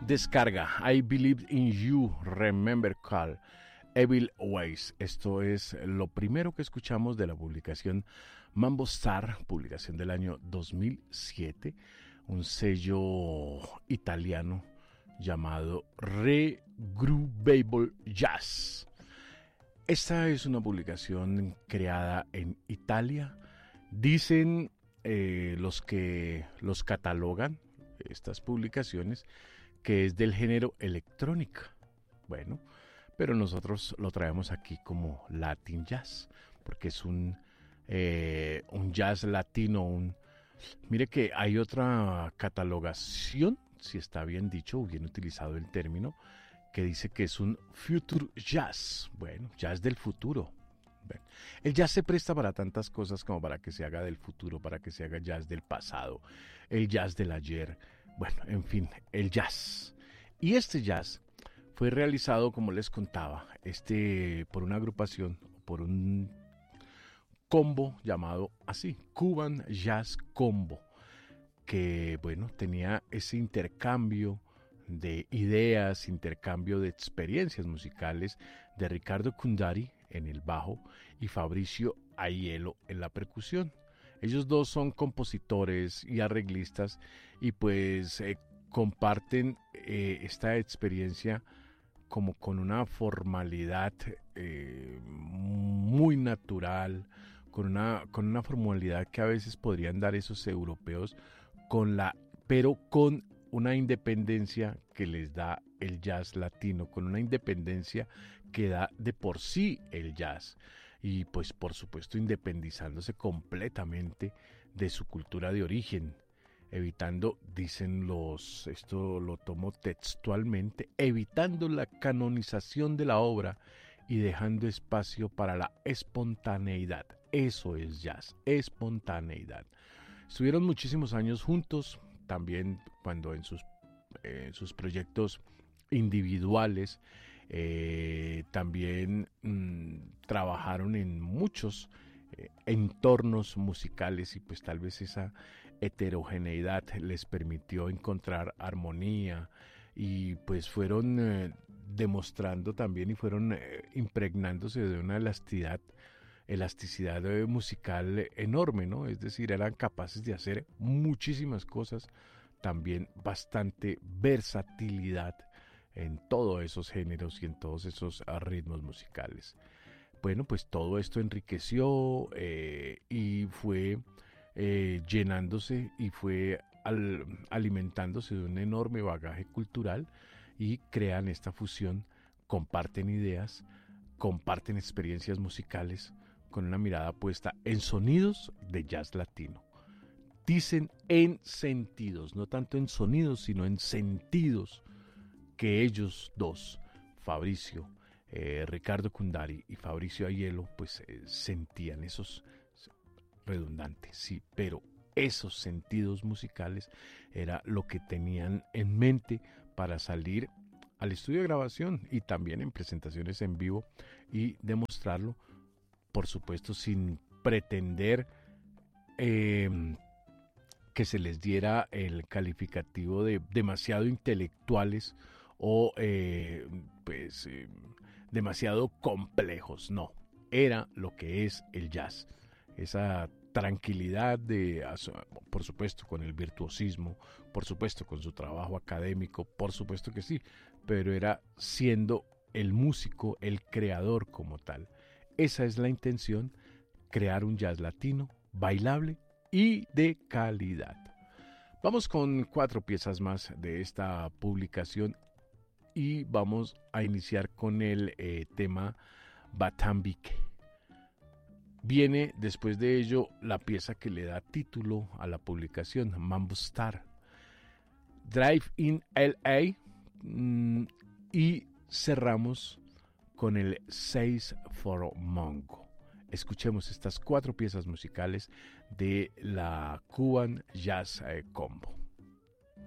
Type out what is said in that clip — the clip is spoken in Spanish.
Descarga I Believe in You, Remember Call, Evil Ways. Esto es lo primero que escuchamos de la publicación Mambo Star, publicación del año 2007, un sello italiano llamado Regroovable Jazz. Esta es una publicación creada en Italia. Dicen los que los catalogan estas publicaciones que es del género electrónica. Bueno, pero nosotros lo traemos aquí como Latin Jazz, porque es un jazz latino. Mire que hay otra catalogación, si está bien dicho o bien utilizado el término, que dice que es un future jazz. Bueno, jazz del futuro. Bueno, el jazz se presta para tantas cosas como para que se haga del futuro, para que se haga jazz del pasado, el jazz del ayer. Bueno, en fin, el jazz. Y este jazz fue realizado, como les contaba, por una agrupación, por un combo llamado así, Cuban Jazz Combo, que bueno, tenía ese intercambio de ideas, intercambio de experiencias musicales de Ricardo Kundari en el bajo y Fabricio Aiello en la percusión. Ellos dos son compositores y arreglistas y pues comparten esta experiencia como con una formalidad muy natural, con una formalidad que a veces podrían dar esos europeos, pero con una independencia que les da el jazz latino, con una independencia que da de por sí el jazz. Y pues por supuesto independizándose completamente de su cultura de origen, evitando, dicen esto lo tomo textualmente, evitando la canonización de la obra y dejando espacio para la espontaneidad. Eso es jazz, espontaneidad. Estuvieron muchísimos años juntos, también cuando en sus proyectos individuales, también trabajaron en muchos entornos musicales y pues tal vez esa heterogeneidad les permitió encontrar armonía y pues fueron demostrando también y fueron impregnándose de una elasticidad musical enorme, ¿no? Es decir, eran capaces de hacer muchísimas cosas, también bastante versatilidad en todos esos géneros y en todos esos ritmos musicales. Bueno, pues todo esto enriqueció y fue llenándose y fue alimentándose de un enorme bagaje cultural y crean esta fusión, comparten ideas, comparten experiencias musicales con una mirada puesta en sonidos de jazz latino. Dicen en sentidos, no tanto en sonidos, sino en sentidos que ellos dos, Fabricio, Ricardo Kundari y Fabricio Aiello, pues sentían esos redundantes, sí, pero esos sentidos musicales era lo que tenían en mente para salir al estudio de grabación y también en presentaciones en vivo y demostrarlo, por supuesto, sin pretender que se les diera el calificativo de demasiado intelectuales o demasiado complejos. No, era lo que es el jazz, esa tranquilidad por supuesto con el virtuosismo, por supuesto con su trabajo académico, por supuesto que sí, pero era siendo el músico, el creador como tal. Esa es la intención, crear un jazz latino, bailable y de calidad. Vamos con 4 piezas más de esta publicación y vamos a iniciar con el tema Batambique. Viene después de ello la pieza que le da título a la publicación, Mambo Star, Drive in LA, y cerramos con el 6 for Mongo. Escuchemos estas 4 piezas musicales de la Cuban Jazz Combo.